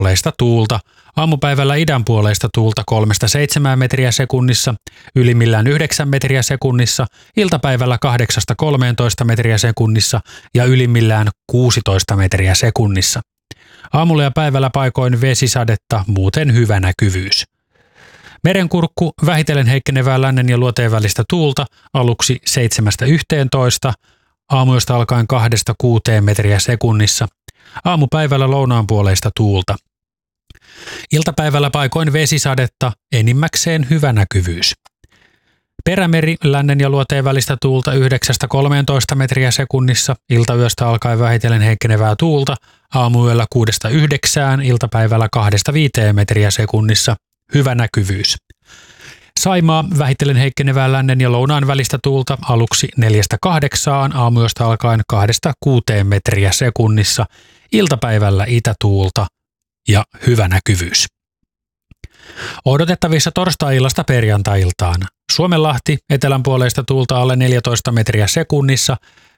puoleista tuulta. Aamupäivällä idänpuoleista tuulta 3-7 metriä sekunnissa, ylimmillään 9 metriä sekunnissa, iltapäivällä 8-13 metriä sekunnissa ja ylimmillään 16 metriä sekunnissa. Aamulla ja päivällä paikoin vesisadetta, muuten hyvä näkyvyys. Merenkurkku vähitellen heikkenevää lännen ja luoteen välistä tuulta aluksi 7-11, aamuista alkaen 2-6 metriä sekunnissa. Aamupäivällä lounaanpuoleista tuulta. Iltapäivällä paikoin vesisadetta, enimmäkseen hyvä näkyvyys. Perämeri lännen ja luoteen välistä tuulta 9-13 metriä sekunnissa, iltayöstä alkaen vähitellen heikkenevää tuulta, aamuyöllä 6-9, iltapäivällä 2-5 metriä sekunnissa, hyvä näkyvyys. Saimaa vähitellen heikkenevää lännen ja lounaan välistä tuulta aluksi 4-8, aamuyöstä alkaen 2-6 metriä sekunnissa, iltapäivällä itätuulta ja hyvä näkyvyys. Odotettavissa torstai-illasta perjantai-iltaan. Suomenlahti etelänpuoleista tuulta alle 14 metriä sekunnissa,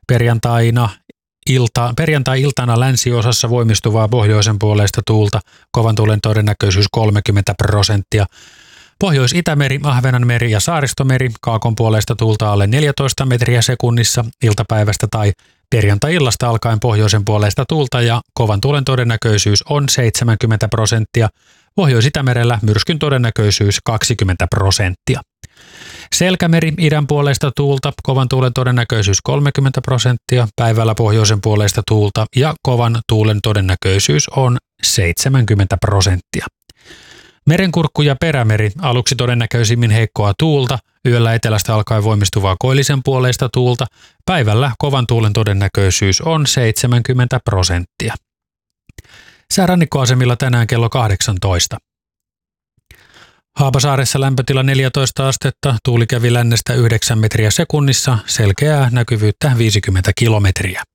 perjantai-iltana länsiosassa voimistuvaa pohjoisen puoleista tuulta, kovan tuulen todennäköisyys 30%. Pohjois-Itämeri, Ahvenanmeri ja Saaristomeri kaakon puoleista tuulta alle 14 metriä sekunnissa iltapäivästä tai perjantai-illasta alkaen pohjoisen puoleista tuulta ja kovan tuulen todennäköisyys on 70%. Pohjois-Itämerellä myrskyn todennäköisyys 20%. Selkämeri idän puoleista tuulta, kovan tuulen todennäköisyys 30%, päivällä pohjoisen puoleista tuulta ja kovan tuulen todennäköisyys on 70%. Merenkurkku ja perämeri aluksi todennäköisimmin heikkoa tuulta, yöllä etelästä alkaen voimistuvaa koillisen puoleista tuulta, päivällä kovan tuulen todennäköisyys on 70%. Sää rannikkoasemilla tänään kello 18. Haapasaaressa lämpötila 14 astetta, tuuli kävi lännestä 9 metriä sekunnissa, selkeää näkyvyyttä 50 kilometriä.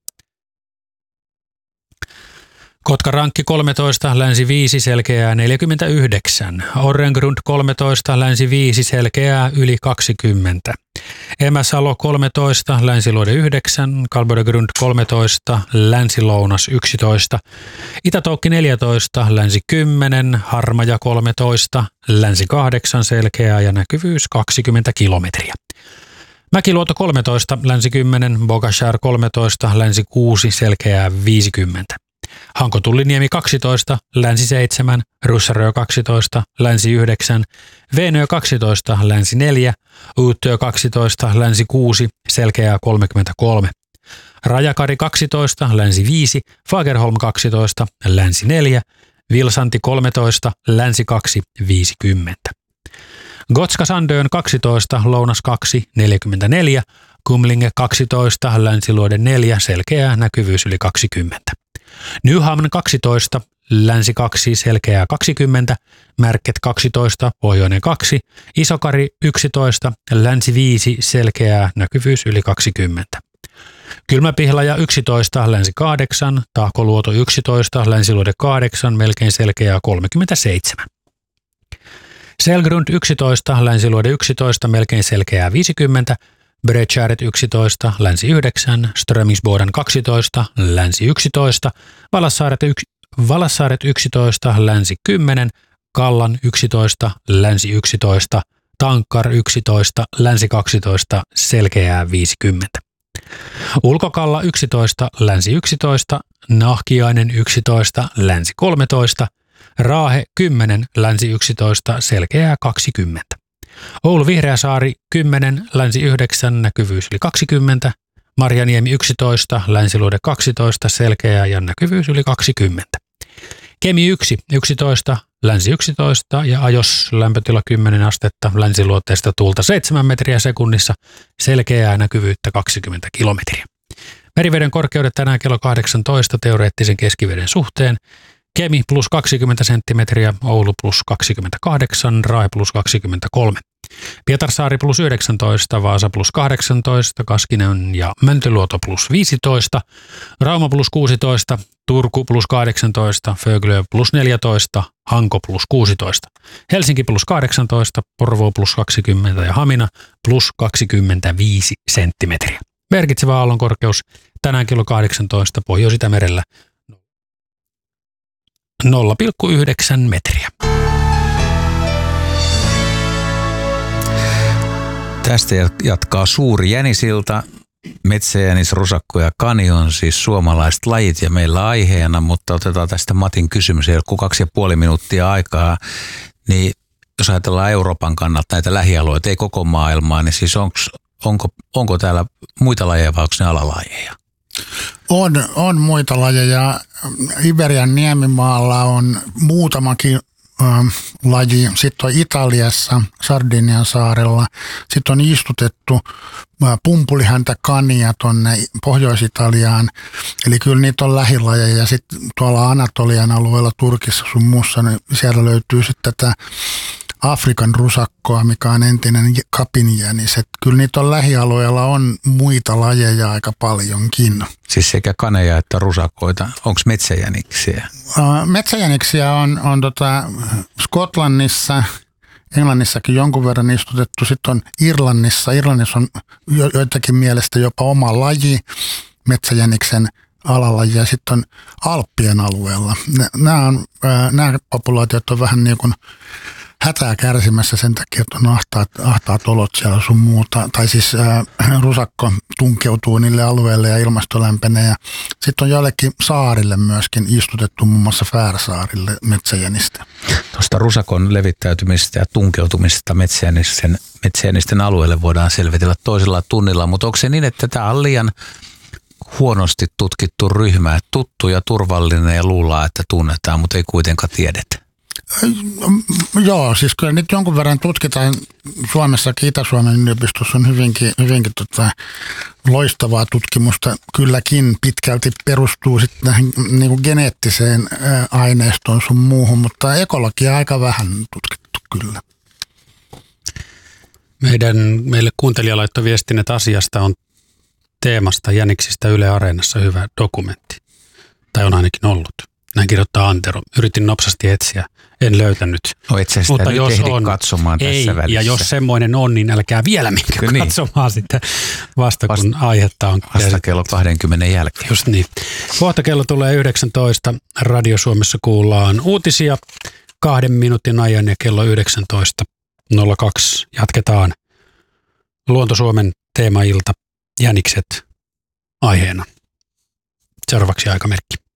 Kotkarankki 13, länsi 5, selkeää 49. Orrengrund 13, länsi 5, selkeää yli 20. Emäsalo 13, länsiluode 9, Kalbodegrund 13, länsi-lounas 11. Itätoukki 14, länsi 10, Harmaja 13, länsi 8, selkeää ja näkyvyys 20 kilometriä. Mäkiluoto 13, länsi 10, Bogashar 13, länsi 6, selkeää 50. Hankotulliniemi 12, länsi 7, Russarö 12, länsi 9, Veenö 12, länsi 4, Uuttyö 12, länsi 6, selkeää 33. Rajakari 12, länsi 5, Fagerholm 12, länsi 4, Vilsanti 13, länsi 2, 50. Gotska Sandön 12, lounas 2, 44, Kumlinge 12, länsiluode 4, selkeää näkyvyys yli 20. Nyhamn 12, länsi 2, selkeää 20, Märket 12, pohjoinen 2, Isokari 11, länsi 5, selkeää näkyvyys yli 20. Kylmäpihlaja 11, länsi 8, Tahkoluoto 11, länsiluode 8, melkein selkeää 37. Selgrund 11, länsiluode 11, melkein selkeää 50, Breckäret 11, länsi 9, Strömingsboden 12, länsi 11, Valassaaret 11, länsi 10, Kallan 11, länsi 11, Tankkar 11, länsi 12, selkeää 50. Ulkokalla 11, länsi 11, Nahkiainen 11, länsi 13, Raahe 10, länsi 11, selkeää 20. Oulu Vihreäsaari 10, länsi 9, näkyvyys yli 20, Marjaniemi 11, länsiluode 12, selkeää ja näkyvyys yli 20. Kemi 11, länsi 11 ja Ajos lämpötila 10 astetta, länsiluoteesta tuulta 7 metriä sekunnissa, selkeää näkyvyyttä 20 kilometriä. Meriveden korkeudet tänään kello 18 teoreettisen keskiveden suhteen. Kemi plus 20 senttimetriä, Oulu plus 28, Raahe plus 23. Pietarsaari plus 19, Vaasa plus 18, Kaskinen ja Mäntyluoto plus 15, Rauma plus 16, Turku plus 18, Föglö plus 14, Hanko plus 16, Helsinki plus 18, Porvoo plus 20 ja Hamina plus 25 senttimetriä. Merkitsevä aallonkorkeus tänään kello 18 Pohjois-Itämerellä 0,9 metriä. Tästä jatkaa suuri jänisilta. Metsäjänis, rusakko ja kani on siis suomalaiset lajit ja meillä aiheena, mutta otetaan tästä Matin kysymys, ei ole kuin 2,5 minuuttia aikaa. Niin jos ajatellaan Euroopan kannalta näitä lähialueita, ei koko maailmaa, niin siis onko täällä muita lajeja vai onko ne alalajeja? On muita lajeja. Iberian niemimaalla on muutamakin laji. Sitten on Italiassa, Sardinian saarella. Sitten on istutettu pumpulihäntä kania tuonne Pohjois-Italiaan. Eli kyllä niitä on lähilajeja. Sitten tuolla Anatolian alueella Turkissa sun muussa, niin siellä löytyy sitten tätä Afrikan rusakkoa, mikä on entinen kapinjänis. Kyllä niitä on lähialueella on muita lajeja aika paljonkin. Siis sekä kaneja että rusakoita. Onko metsäjäniksiä? Metsäjäniksiä on Skotlannissa, Englannissakin jonkun verran istutettu. Sitten on Irlannissa. Irlannissa on joitakin mielestä jopa oma laji metsäjäniksen alalaji. Ja sitten on Alppien alueella. Nämä populaatiot on vähän niin kuin hätää kärsimässä sen takia, että on ahtaat olot siellä sun muuta. Tai siis rusakko tunkeutuu niille alueille ja ilmasto lämpenee. Ja sitten on joillekin saarille myöskin istutettu, muun muassa Färsaarille metsäjänistä. Tuosta rusakon levittäytymisestä ja tunkeutumisesta metsäjänisten alueelle voidaan selvitellä toisella tunnilla, mutta onko se niin, että tämä on liian huonosti tutkittu ryhmä, että tuttu ja turvallinen ja luullaan, että tunnetaan, mutta ei kuitenkaan tiedetä? Joo, siis kyllä nyt jonkun verran tutkitaan Suomessakin, Itä-Suomen yliopistossa on hyvinkin loistavaa tutkimusta. Kylläkin pitkälti perustuu sitten tähän niin kuin geneettiseen aineistoon sun muuhun, mutta ekologia aika vähän tutkittu kyllä. Meille kuuntelija laittoi viestin, että asiasta on teemasta jäniksistä Yle Areenassa hyvä dokumentti. Tai on ainakin ollut. Näin kirjoittaa Antero. Yritin nopsasti etsiä. En löytänyt. No et sä sitä mutta nyt ehdi katsomaan tässä välissä. Ja jos semmoinen on, niin älkää vielä minkö katsomaan sitä kun aihetta on. Vasta kello 20 jälkeen. Just niin. Kohta kello tulee 19. Radio Suomessa kuullaan uutisia 2 minuutin ajan ja kello 19.02 jatketaan Luonto Suomen teemailta jänikset aiheena. Seuraavaksi aikamerkki.